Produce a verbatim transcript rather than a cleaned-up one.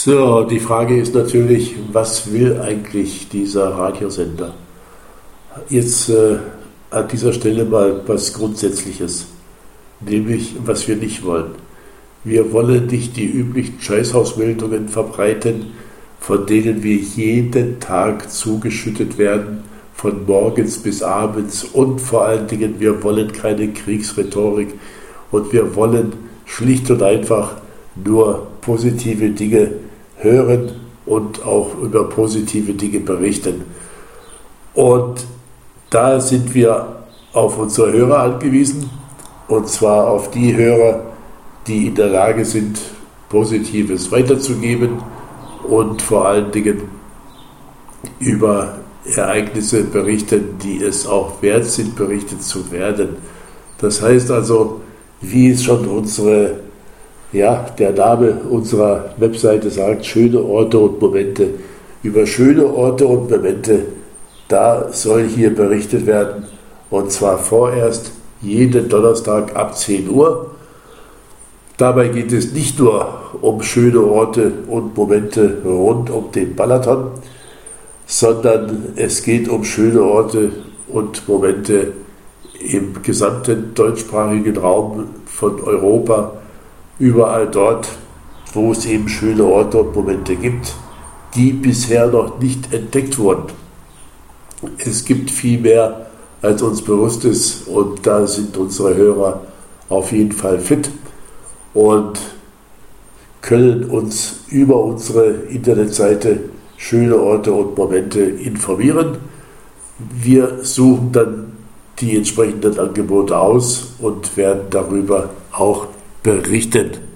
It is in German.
So, die Frage ist natürlich, was will eigentlich dieser Radiosender? Jetzt äh, an dieser Stelle mal was Grundsätzliches, nämlich was wir nicht wollen. Wir wollen nicht die üblichen Scheißhausmeldungen verbreiten, von denen wir jeden Tag zugeschüttet werden, von morgens bis abends, und vor allen Dingen, wir wollen keine Kriegsrhetorik und wir wollen schlicht und einfach nur positive Dinge hören und auch über positive Dinge berichten. Und da sind wir auf unsere Hörer angewiesen, und zwar auf die Hörer, die in der Lage sind, Positives weiterzugeben und vor allen Dingen über Ereignisse berichten, die es auch wert sind, berichtet zu werden. Das heißt also, wie es schon unsere, ja, der Name unserer Webseite sagt, schöne Orte und Momente. Über schöne Orte und Momente, da soll hier berichtet werden, und zwar vorerst jeden Donnerstag ab zehn Uhr. Dabei geht es nicht nur um schöne Orte und Momente rund um den Balaton, sondern es geht um schöne Orte und Momente im gesamten deutschsprachigen Raum von Europa, überall dort, wo es eben schöne Orte und Momente gibt, die bisher noch nicht entdeckt wurden. Es gibt viel mehr, als uns bewusst ist, und da sind unsere Hörer auf jeden Fall fit und können uns über unsere Internetseite schöne Orte und Momente informieren. Wir suchen dann die entsprechenden Angebote aus und werden darüber auch berichten.